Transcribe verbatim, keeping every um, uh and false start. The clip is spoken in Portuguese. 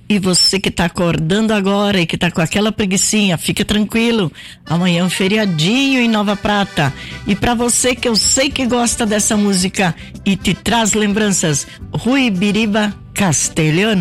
E você que tá acordando agora e que tá com aquela preguicinha, fica tranquilo. Amanhã é um feriadinho em Nova Prata. E pra você que eu sei que gosta dessa música e te traz lembranças, Rui Biriba Castelhano.